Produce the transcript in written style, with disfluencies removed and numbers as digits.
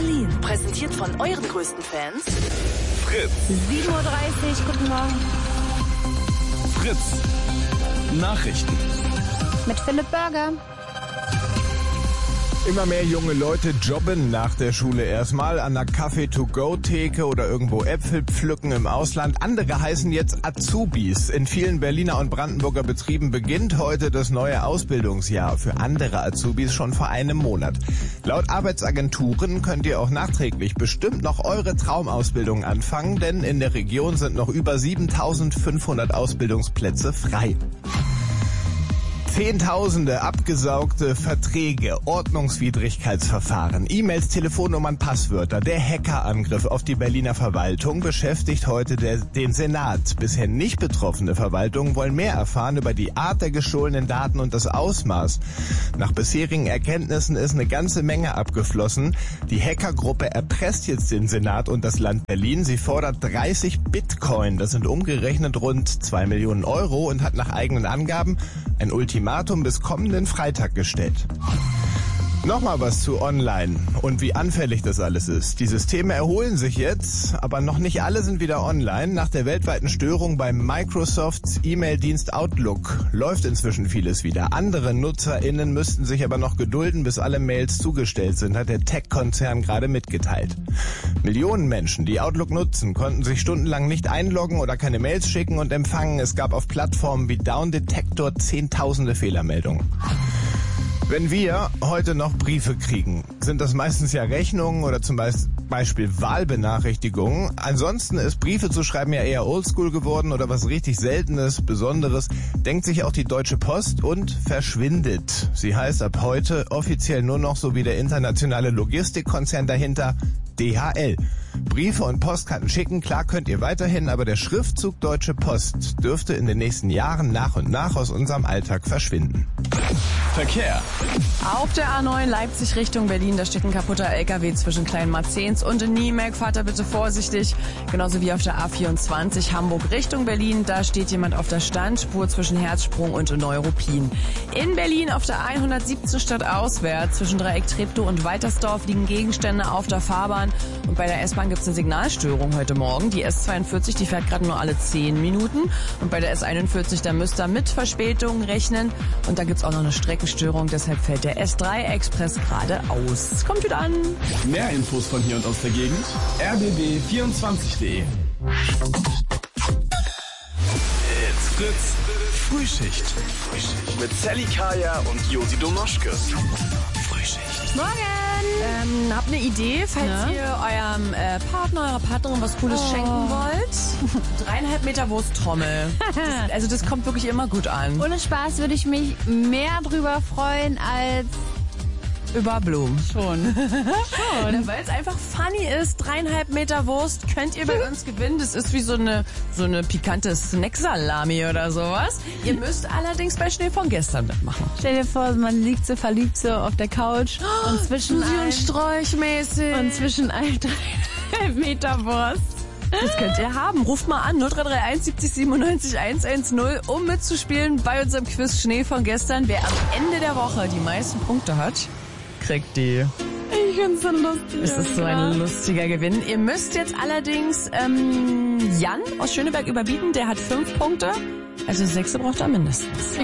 Berlin. Präsentiert von euren größten Fans. Fritz. 7.30 Uhr, guten Morgen. Fritz. Nachrichten. Mit Philipp Burger. Immer mehr junge Leute jobben nach der Schule erstmal an der Kaffee-to-go-Theke oder irgendwo Äpfel pflücken im Ausland. Andere heißen jetzt Azubis. In vielen Berliner und Brandenburger Betrieben beginnt heute das neue Ausbildungsjahr. Für andere Azubis schon vor einem Monat. Laut Arbeitsagenturen könnt ihr auch nachträglich bestimmt noch eure Traumausbildung anfangen, denn in der Region sind noch über 7.500 Ausbildungsplätze frei. Zehntausende abgesaugte Verträge, Ordnungswidrigkeitsverfahren, E-Mails, Telefonnummern, Passwörter. Der Hackerangriff auf die Berliner Verwaltung beschäftigt heute den Senat. Bisher nicht betroffene Verwaltungen wollen mehr erfahren über die Art der gestohlenen Daten und das Ausmaß. Nach bisherigen Erkenntnissen ist eine ganze Menge abgeflossen. Die Hackergruppe erpresst jetzt den Senat und das Land Berlin. Sie fordert 30 Bitcoin, das sind umgerechnet rund 2 Millionen Euro, und hat nach eigenen Angaben ein Ultimatum bis kommenden Freitag gestellt. Nochmal was zu Online und wie anfällig das alles ist. Die Systeme erholen sich jetzt, aber noch nicht alle sind wieder online. Nach der weltweiten Störung bei Microsofts E-Mail-Dienst Outlook läuft inzwischen vieles wieder. Andere NutzerInnen müssten sich aber noch gedulden, bis alle Mails zugestellt sind, hat der Tech-Konzern gerade mitgeteilt. Millionen Menschen, die Outlook nutzen, konnten sich stundenlang nicht einloggen oder keine Mails schicken und empfangen. Es gab auf Plattformen wie Downdetector zehntausende Fehlermeldungen. Wenn wir heute noch Briefe kriegen, sind das meistens ja Rechnungen oder zum Beispiel Wahlbenachrichtigungen. Ansonsten ist Briefe zu schreiben ja eher oldschool geworden oder was richtig Seltenes, Besonderes, denkt sich auch die Deutsche Post und verschwindet. Sie heißt ab heute offiziell nur noch, so wie der internationale Logistikkonzern dahinter, DHL. Briefe und Postkarten schicken, klar könnt ihr weiterhin, aber der Schriftzug Deutsche Post dürfte in den nächsten Jahren nach und nach aus unserem Alltag verschwinden. Verkehr. Auf der A9 Leipzig Richtung Berlin, da steht ein kaputter LKW zwischen Kleinmarzens und Niemelk. Fahrt da bitte vorsichtig. Genauso wie auf der A24 Hamburg Richtung Berlin, da steht jemand auf der Standspur zwischen Herzsprung und Neuruppin. In Berlin auf der 117 stadtauswärts zwischen Dreieck Treptow und Weitersdorf liegen Gegenstände auf der Fahrbahn. Und bei der S-Bahn gibt es eine Signalstörung heute Morgen. Die S42, die fährt gerade nur alle 10 Minuten. Und bei der S41, da müsst ihr mit Verspätungen rechnen. Und da gibt es auch noch eine Streckenstörung, deshalb fällt der S3-Express gerade aus. Kommt wieder an. Mehr Infos von hier und aus der Gegend. rbb24.de. It's Fritz. Frühschicht. Mit Sally Kaya und Josi Domoschke. Frühschicht. Morgen! Habt eine Idee, falls ihr eurem Partner, eurer Partnerin was Cooles schenken wollt? 3,5 Meter Wursttrommel. Das kommt wirklich immer gut an. Ohne Spaß würde ich mich mehr drüber freuen als über Blumen. Schon. Weil es einfach funny ist. 3,5 Meter Wurst könnt ihr bei uns gewinnen. Das ist wie so eine pikante Snack-Salami oder sowas. Ihr müsst allerdings bei Schnee von gestern mitmachen. Stell dir vor, man liegt so verliebt so auf der Couch und zwischen und sträuchmäßig. Und zwischen 3,5 Meter Wurst. Das könnt ihr haben. Ruft mal an, 0331 70 97 110, um mitzuspielen bei unserem Quiz Schnee von gestern. Wer am Ende der Woche die meisten Punkte hat, kriegt die. Ich find's so lustig. Es ist so ein lustiger Gewinn. Ihr müsst jetzt allerdings Jan aus Schöneberg überbieten. Der hat 5 Punkte. Also 6 braucht er mindestens.